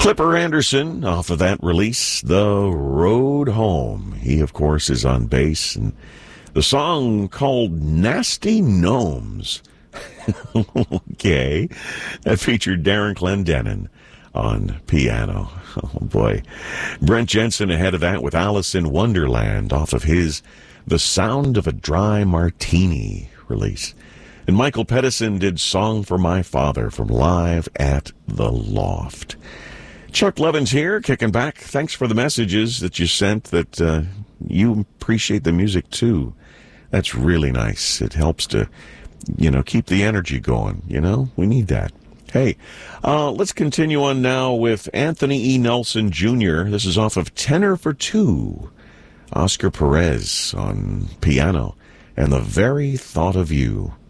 Clipper Anderson off of that release, The Road Home. He, of course, is on bass. And the song called Nasty Gnomes. Okay. That featured Darren Clendenin on piano. Oh, boy. Brent Jensen ahead of that with Alice in Wonderland off of his The Sound of a Dry Martini release. And Michael Pedersen did Song for My Father from Live at the Loft. Chuck Levins here, kicking back. Thanks for the messages that you sent that you appreciate the music too. That's really nice. It helps to, keep the energy going. We need that. Hey, let's continue on now with Anthony E. Nelson Jr. This is off of Tenor for Two. Oscar Perez on piano and The Very Thought of You.